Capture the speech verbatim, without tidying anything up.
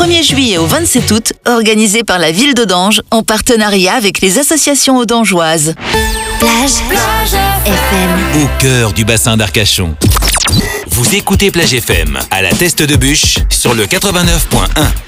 premier juillet au vingt-sept août, organisé par la ville d'Audange en partenariat avec les associations audangeoises. Plage, Plage F M. Au cœur du bassin d'Arcachon. Vous écoutez Plage F M à la Teste de Bûche sur le quatre-vingt-neuf point un.